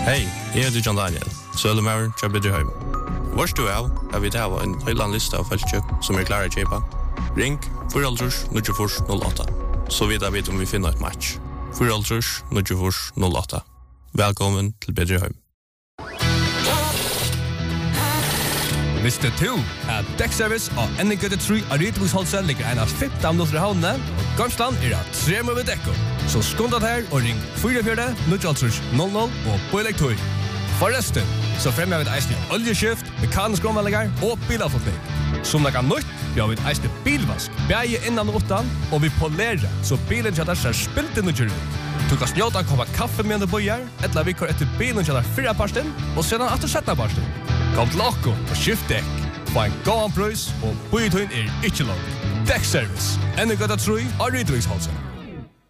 Hej, jeg heter John Daniel, Søllemauer til Bedreheim. Vårs du av, vi tar en høyland liste av feltkjøk som klar å kjøpe. Ring 4-0-08, så videre vet om vi finner et match. 4-0-08. Velkommen til Bedreheim. Visste du at Dekkservice og NG3 av Rydviksholset ligger en av 15 minutter i havnene, og Gamsland at 3 med dekko. Så skundet her og ring 44-000 og på elektor. Forresten, så fremmer vi et eisende oljeskift, mekanisk omvalgninger og bilavfortning. Som det kan nytt, vi har et eisende bilvask, bæge innan og utan, og vi polerer, så bilen kjøtter ser spilt inn og kjører ut. Du kan snjåta en kopp kaffe med en bøyer, eller vi går etter bilen kjøtter 4 parsten, og sedan etter 17 parsten. Kom til okko og skift dekk. Få en god prøys, og bøyetøyen ikke langt. Dekkservice. NG3 av Rydviksholset.